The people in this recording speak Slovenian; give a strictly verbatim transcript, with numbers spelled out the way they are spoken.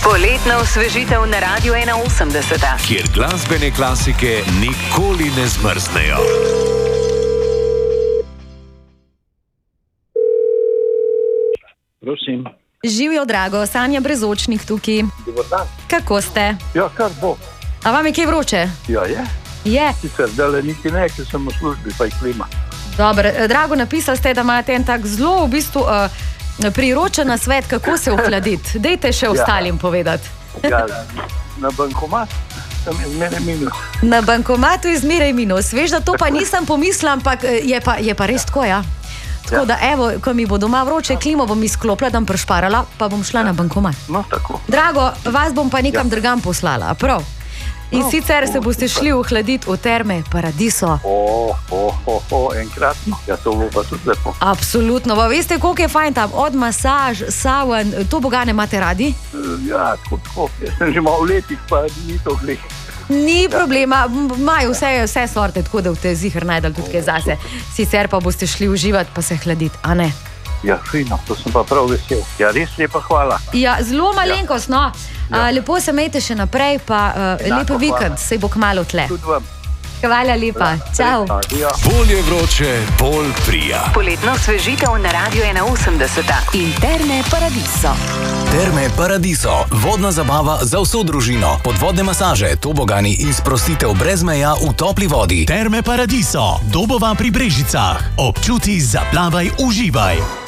Poletna osvežitev na Radiu ena osemdeset, kjer glasbene klasike nikoli ne zmrznejo. Prosim. Živijo, drago, Sanja Brezočnik tukaj. Dobar dan. Kako ste? Ja, kar bo. A vam je kaj vroče? Ja, je. Je. Sicer dele niti ne, ker sem v službi, pa je klima. Dobro, drago, napisali ste, da imate en tak zelo v bistvu uh, priročen nasvet, kako se ohladiti. Dejte še ostalim ja. povedati. Ja, na bankomat sem izmeraj minus. Na bankomatu izmeraj minus. Veš, da to pa nisem pomislila, ampak je pa, je pa res tako, ja. Tako ja. da, evo, ko mi bo doma vroče klimo, bom izklopila, da bom prešparala, pa bom šla ja. na bankomat. No, tako. Drago, vas bom pa nekam ja. drugam poslala, prav? In no, sicer oh, se boste šli ohladiti v terme Paradiso. O, o, o, o, enkratno. Ja, to bo pa tudi lepo. Absolutno. Pa veste, koliko je fajn tam? Od masaž, saun, to bogane imate radi? Ja, tako, tako. Jaz sem že malo letih, pa ni to glih. Ni problema, imajo vse, vse sorte, tako da v te zihar najdel tudi kaj zase. Sicer pa boste šli uživati, pa se hladiti, a ne? Ja, fino, to sem pa prav vesel. Ja, res lepa hvala. Ja, zelo malenkost, no. Ja. A, lepo se imejte še naprej, pa uh, lepo vikend, sej bo kmalu tle. Tudi vam. Hvala lepa, ja, čau. Bolj je vroče, bolj prija. Poletna osvežitev na Radiu ena osemdeset in Terme Paradiso. Terme Paradiso, vodna zabava za vso družino, podvodne masaže, tobogani in sprostitev brez meja v topli vodi. Terme Paradiso, Dobova pri Brežicah. Občuti, zaplavaj, uživaj.